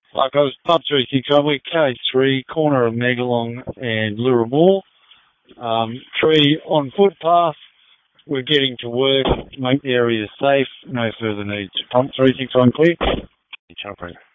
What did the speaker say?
Like I was pub 361, we're K3, corner of Megalong and Lurramore. Tree on footpath. We're getting to work, make the area safe, no further needs. Pump 361 clear. Operator.